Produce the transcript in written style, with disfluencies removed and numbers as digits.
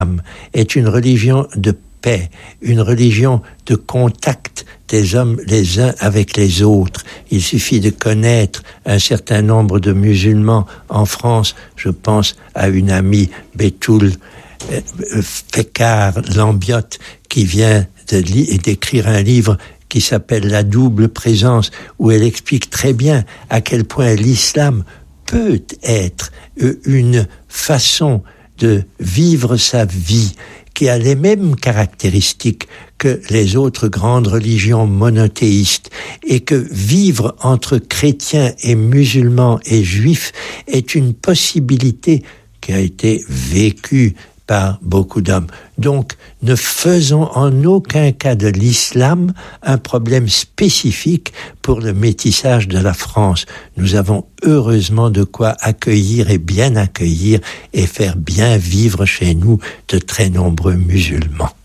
est une religion de paix, une religion de contact des hommes les uns avec les autres. Il suffit de connaître un certain nombre de musulmans en France. Je pense à une amie, Betoul Fekar Lambiotte, qui vient d'écrire un livre qui s'appelle La double présence, où elle explique très bien à quel point l'islam peut être une façon de vivre sa vie qui a les mêmes caractéristiques que les autres grandes religions monothéistes, et que vivre entre chrétiens et musulmans et juifs est une possibilité qui a été vécue par beaucoup d'hommes. Donc, ne faisons en aucun cas de l'islam un problème spécifique pour le métissage de la France. Nous avons heureusement de quoi accueillir et bien accueillir et faire bien vivre chez nous de très nombreux musulmans.